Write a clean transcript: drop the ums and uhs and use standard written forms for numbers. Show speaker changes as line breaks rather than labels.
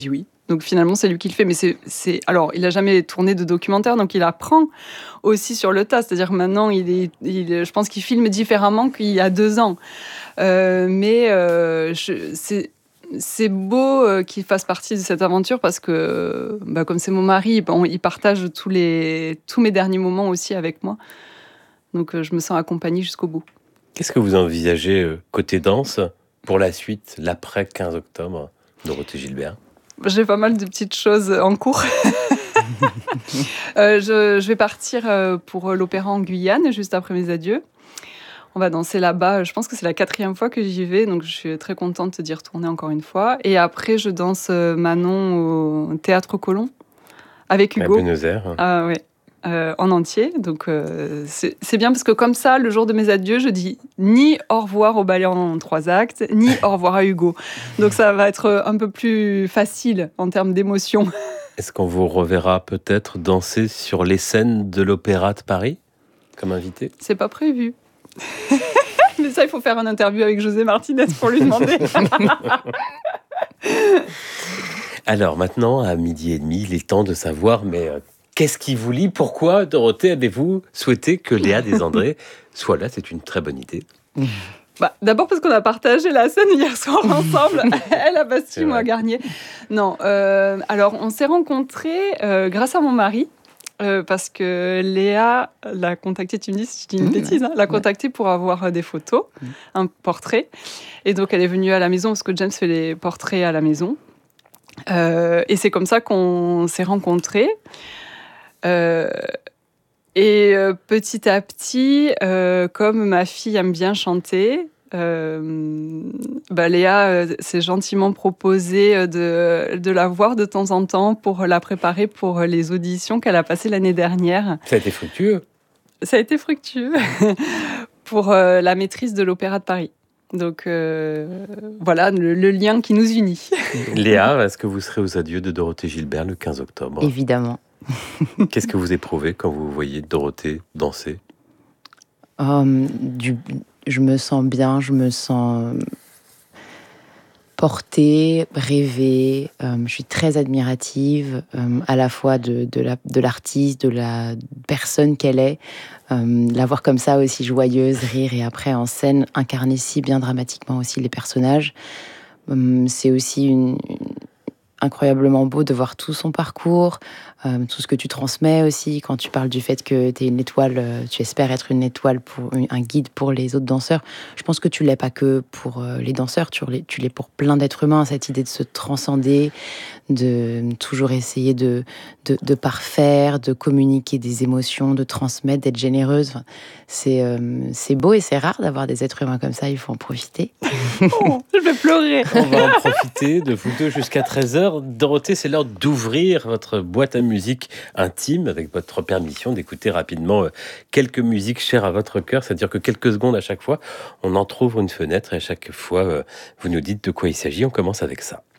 dit oui. Donc finalement, c'est lui qui le fait. Mais alors, il n'a jamais tourné de documentaire, donc il apprend aussi sur le tas. C'est-à-dire que maintenant, je pense qu'il filme différemment qu'il y a 2 ans. C'est beau qu'il fasse partie de cette aventure parce que, comme c'est mon mari, il partage tous mes derniers moments aussi avec moi. Donc je me sens accompagnée jusqu'au bout.
Qu'est-ce que vous envisagez côté danse pour la suite, l'après 15 octobre, Dorothée Gilbert?
J'ai pas mal de petites choses en cours. Je vais partir pour l'opéra en Guyane, juste après mes adieux. On va danser là-bas. Je pense que c'est la 4e fois que j'y vais, donc je suis très contente d'y retourner encore une fois. Et après, je danse Manon au Théâtre Colomb avec Hugo.
À Buenos Aires.
Ah ouais. En entier. Donc c'est bien parce que comme ça, le jour de mes adieux, je dis ni au revoir au ballet en 3 actes, ni au revoir à Hugo. Donc ça va être un peu plus facile en termes d'émotion.
Est-ce qu'on vous reverra peut-être danser sur les scènes de l'Opéra de Paris comme invité?
C'est pas prévu. Mais ça, il faut faire une interview avec José Martinez pour lui demander.
Alors maintenant, à 12h30, il est temps de savoir, mais qu'est-ce qui vous lie? Pourquoi, Dorothée, avez-vous souhaité que Léa Desandré soit là? C'est une très bonne idée.
D'abord parce qu'on a partagé la scène hier soir ensemble. Elle à Bastille, moi à Garnier. Non, alors on s'est rencontrés grâce à mon mari. Parce que Léa l'a contacté, tu me dis si je dis une bêtise, l'a contacté pour avoir des photos, un portrait. Et donc elle est venue à la maison parce que James fait les portraits à la maison. Et c'est comme ça qu'on s'est rencontrés. Et petit à petit, comme ma fille aime bien chanter, Léa s'est gentiment proposé de la voir de temps en temps pour la préparer pour les auditions qu'elle a passées l'année dernière.
Ça a été fructueux.
Ça a été fructueux pour la maîtrise de l'Opéra de Paris. Donc voilà le lien qui nous unit.
Léa, est-ce que vous serez aux adieux de Dorothée Gilbert le 15 octobre?
Évidemment.
Qu'est-ce que vous éprouvez quand vous voyez Dorothée danser?
Je me sens bien, je me sens portée, rêvée. Je suis très admirative à la fois de l'artiste, de la personne qu'elle est. La voir comme ça aussi joyeuse, rire et après en scène incarner si bien dramatiquement aussi les personnages. C'est aussi incroyablement beau de voir tout son parcours, tout ce que tu transmets aussi, quand tu parles du fait que tu es une étoile, tu espères être une étoile, un guide pour les autres danseurs. Je pense que tu l'es pas que pour les danseurs, tu l'es pour plein d'êtres humains, cette idée de se transcender, de toujours essayer de parfaire, de communiquer des émotions, de transmettre, d'être généreuse. Enfin, c'est beau et c'est rare d'avoir des êtres humains comme ça, il faut en profiter.
Oh, je vais pleurer.
On va en profiter de vous deux jusqu'à 13h. Dorothée, c'est l'heure d'ouvrir votre boîte à musique intime, avec votre permission d'écouter rapidement quelques musiques chères à votre cœur. C'est-à-dire que quelques secondes à chaque fois, on entrouvre une fenêtre et à chaque fois, vous nous dites de quoi il s'agit. On commence avec ça.